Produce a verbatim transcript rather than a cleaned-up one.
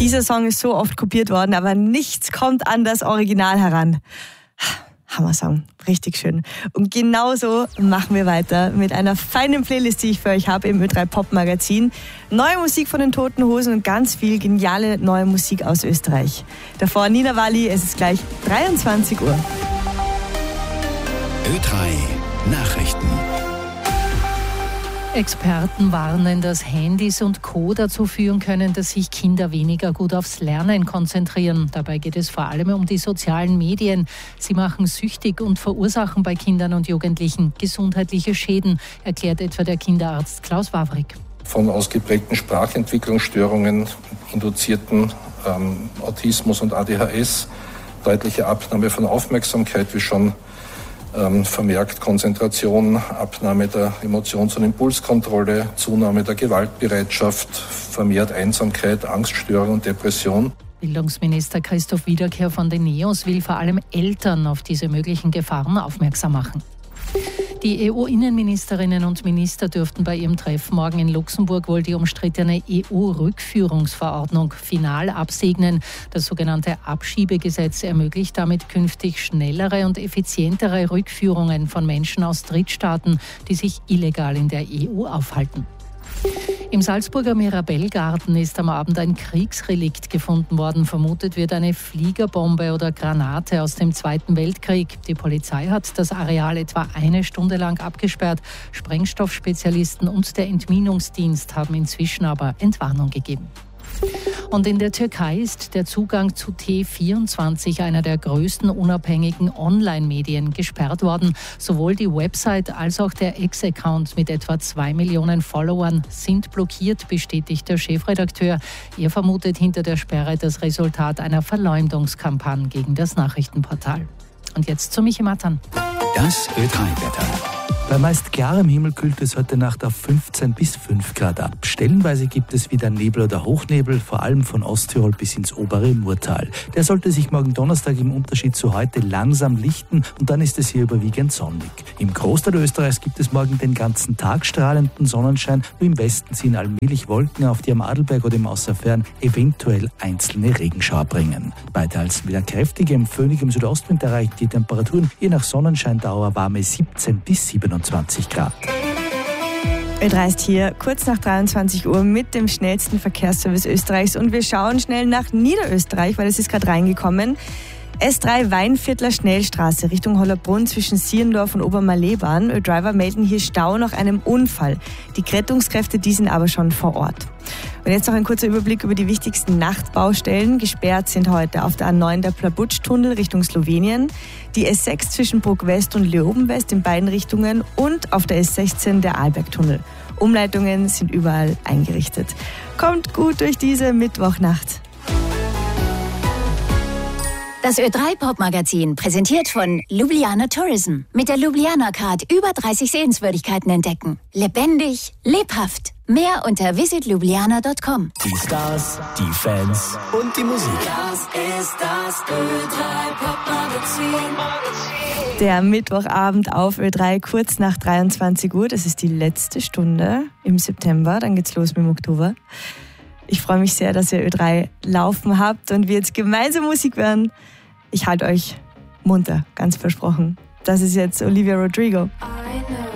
Dieser Song ist so oft kopiert worden, aber nichts kommt an das Original heran. Hammer-Song, richtig schön. Und genauso machen wir weiter mit einer feinen Playlist, die ich für euch habe im Ö drei Pop Magazin. Neue Musik von den Toten Hosen und ganz viel geniale neue Musik aus Österreich. Davor Nina Walli, es ist gleich dreiundzwanzig Uhr. Ö drei Nachrichten. Experten warnen, dass Handys und Co. dazu führen können, dass sich Kinder weniger gut aufs Lernen konzentrieren. Dabei geht es vor allem um die sozialen Medien. Sie machen süchtig und verursachen bei Kindern und Jugendlichen gesundheitliche Schäden, erklärt etwa der Kinderarzt Klaus Wawrik. Von ausgeprägten Sprachentwicklungsstörungen, induzierten ähm, Autismus und A D H S, deutliche Abnahme von Aufmerksamkeit, wie schon ähm, vermerkt Konzentration, Abnahme der Emotions- und Impulskontrolle, Zunahme der Gewaltbereitschaft, vermehrt Einsamkeit, Angststörung und Depression. Bildungsminister Christoph Wiederkehr von den NEOS will vor allem Eltern auf diese möglichen Gefahren aufmerksam machen. Die E U-Innenministerinnen und Minister dürften bei ihrem Treffen morgen in Luxemburg wohl die umstrittene E U-Rückführungsverordnung final absegnen. Das sogenannte Abschiebegesetz ermöglicht damit künftig schnellere und effizientere Rückführungen von Menschen aus Drittstaaten, die sich illegal in der E U aufhalten. Im Salzburger Mirabellgarten ist am Abend ein Kriegsrelikt gefunden worden. Vermutet wird eine Fliegerbombe oder Granate aus dem Zweiten Weltkrieg. Die Polizei hat das Areal etwa eine Stunde lang abgesperrt. Sprengstoffspezialisten und der Entminungsdienst haben inzwischen aber Entwarnung gegeben. Und in der Türkei ist der Zugang zu T vierundzwanzig, einer der größten unabhängigen Online-Medien, gesperrt worden. Sowohl die Website als auch der X-Account mit etwa zwei Millionen Followern sind blockiert, bestätigt der Chefredakteur. Er vermutet hinter der Sperre das Resultat einer Verleumdungskampagne gegen das Nachrichtenportal. Und jetzt zu Michi Matan. Das Ö drei Wetter. Bei meist klarem Himmel kühlt es heute Nacht auf fünfzehn bis fünf Grad ab. Stellenweise gibt es wieder Nebel oder Hochnebel, vor allem von Osttirol bis ins obere Murtal. Der sollte sich morgen Donnerstag im Unterschied zu heute langsam lichten und dann ist es hier überwiegend sonnig. Im Großteil Österreichs gibt es morgen den ganzen Tag strahlenden Sonnenschein, nur im Westen ziehen allmählich Wolken auf, die am Adelberg oder im Außerfern eventuell einzelne Regenschauer bringen. Bei teils wieder kräftigem, föhnigem Südostwind erreichen die Temperaturen je nach Sonnenscheindauer warme siebzehn bis siebenundzwanzig Grad. Ö drei ist hier kurz nach dreiundzwanzig Uhr mit dem schnellsten Verkehrsservice Österreichs und wir schauen schnell nach Niederösterreich, weil es ist gerade reingekommen. S drei Weinviertler Schnellstraße Richtung Hollerbrunn zwischen Sierendorf und Obermalleebahn. Ö-Driver melden hier Stau nach einem Unfall. Die Rettungskräfte, die sind aber schon vor Ort. Und jetzt noch ein kurzer Überblick über die wichtigsten Nachtbaustellen. Gesperrt sind heute auf der A neun der Plabutsch-Tunnel Richtung Slowenien, die S sechs zwischen Bruck West und Leoben West in beiden Richtungen und auf der S sechzehn der Arlbergtunnel. Umleitungen sind überall eingerichtet. Kommt gut durch diese Mittwochnacht. Das Ö drei Pop Magazin, präsentiert von Ljubljana Tourism. Mit der Ljubljana Card über dreißig Sehenswürdigkeiten entdecken. Lebendig, lebhaft. Mehr unter visit ljubljana punkt com. Die Stars, die Fans und die Musik. Das ist das Ö drei Pop Magazin. Der Mittwochabend auf Ö drei, kurz nach dreiundzwanzig Uhr. Das ist die letzte Stunde im September. Dann geht's los mit dem Oktober. Ich freue mich sehr, dass ihr Ö drei laufen habt und wir jetzt gemeinsam Musik hören. Ich halte euch munter, ganz versprochen. Das ist jetzt Olivia Rodrigo. I know.